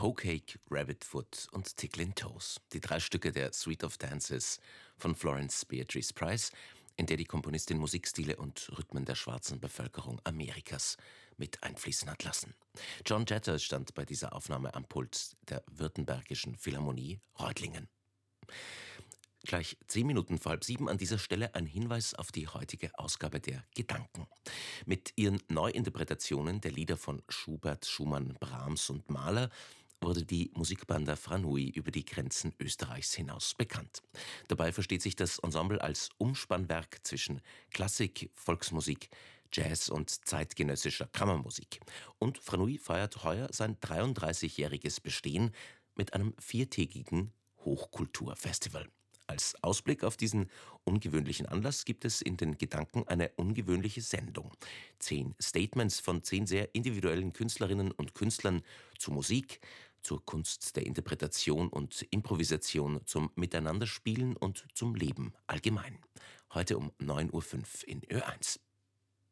Hoe Cake, Rabbit Foot und Ticklin' Toes. Die 3 Stücke der Suite of Dances von Florence Beatrice Price, in der die Komponistin Musikstile und Rhythmen der schwarzen Bevölkerung Amerikas mit einfließen hat lassen. John Jetter stand bei dieser Aufnahme am Pult der Württembergischen Philharmonie Reutlingen. Gleich 10 Minuten vor 6:30 an dieser Stelle ein Hinweis auf die heutige Ausgabe der Gedanken. Mit ihren Neuinterpretationen der Lieder von Schubert, Schumann, Brahms und Mahler wurde die Musikbanda Franui über die Grenzen Österreichs hinaus bekannt. Dabei versteht sich das Ensemble als Umspannwerk zwischen Klassik, Volksmusik, Jazz und zeitgenössischer Kammermusik. Und Franui feiert heuer sein 33-jähriges Bestehen mit einem 4-tägigen Hochkulturfestival. Als Ausblick auf diesen ungewöhnlichen Anlass gibt es in den Gedanken eine ungewöhnliche Sendung. 10 Statements von 10 sehr individuellen Künstlerinnen und Künstlern zu Musik, zur Kunst der Interpretation und Improvisation, zum Miteinanderspielen und zum Leben allgemein. Heute um 9:05 Uhr in Ö1.